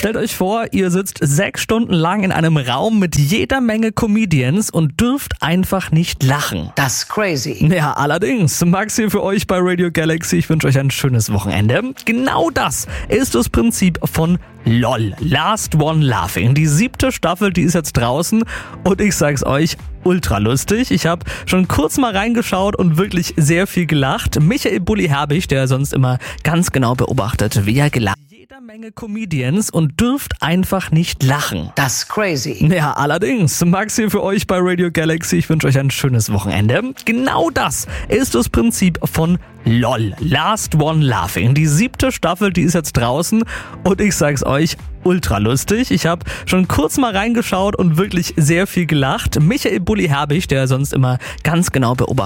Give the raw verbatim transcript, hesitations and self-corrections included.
Stellt euch vor, ihr sitzt sechs Stunden lang in einem Raum mit jeder Menge Comedians und dürft einfach nicht lachen. Das ist crazy. Ja, allerdings. Max hier für euch bei Radio Galaxy. Ich wünsche euch ein schönes Wochenende. Genau das ist das Prinzip von LOL, Last One Laughing. Die siebte Staffel, die ist jetzt draußen und ich sag's euch, ultra lustig. Ich habe schon kurz mal reingeschaut und wirklich sehr viel gelacht. Michael Bulli Herbig, der sonst immer ganz genau beobachtet, wie er gelacht hat. Jeder Menge Comedians und dürft einfach nicht lachen. Das ist crazy. Ja, allerdings. Max hier für euch bei Radio Galaxy. Ich wünsche euch ein schönes Wochenende. Genau das ist das Prinzip von LOL, Last One Laughing. Die siebte Staffel, die ist jetzt draußen und ich sag's euch, ultra lustig. Ich habe schon kurz mal reingeschaut und wirklich sehr viel gelacht. Michael Bulli Herbig, der sonst immer ganz genau beobachtet.